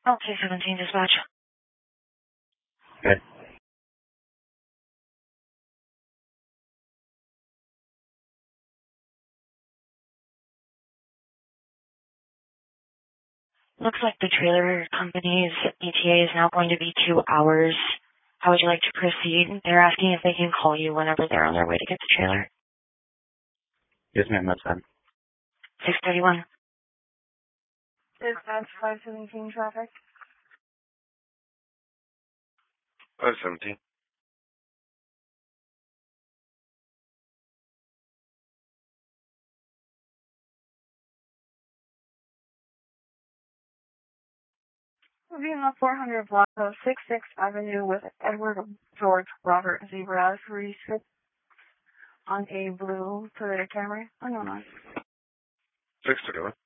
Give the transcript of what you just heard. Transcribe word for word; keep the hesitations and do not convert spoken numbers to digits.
Oh, two seventeen dispatch. Okay. Looks like the trailer company's E T A is now going to be two hours. How would you like to proceed? They're asking if they can call you whenever they're on their way to get the trailer. Yes, ma'am, that's fine. six thirty-one. Dispatch five seventeen traffic. five seventeen. Moving on four hundred block of sixty-sixth Avenue with Edward George Robert Zebra three six on a blue Toyota Camry. Oh, no, no. six thirty-one.